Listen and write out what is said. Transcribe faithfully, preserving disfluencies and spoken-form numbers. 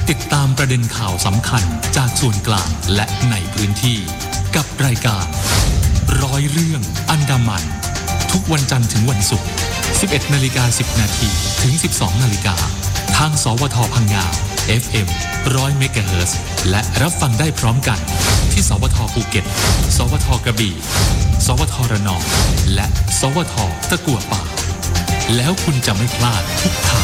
ติดตามประเด็นข่าวสำคัญจากส่วนกลางและในพื้นที่กับรายการร้อยเรื่องอันดามันทุกวันจันทร์ถึงวันศุกร์ สิบเอ็ดนาฬิกาสิบนาทีถึง สิบสองนาฬิกาทางสวทพังงา เอฟ เอ็ม หนึ่งร้อย เมกะเฮิรตซ์และรับฟังได้พร้อมกันที่สวทภูเก็ตสวทกระบี่สวทระนองและสวทตะกั่วป่าแล้วคุณจะไม่พลาดทุกข่าว